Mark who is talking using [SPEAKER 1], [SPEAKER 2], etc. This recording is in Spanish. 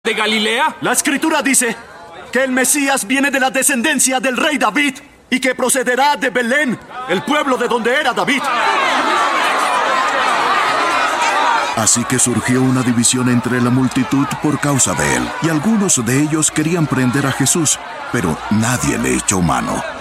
[SPEAKER 1] de Galilea?
[SPEAKER 2] La Escritura dice que el Mesías viene de la descendencia del rey David y que procederá de Belén, el pueblo de donde era David.
[SPEAKER 3] Así que surgió una división entre la multitud por causa de él, y algunos de ellos querían prender a Jesús, pero nadie le echó mano.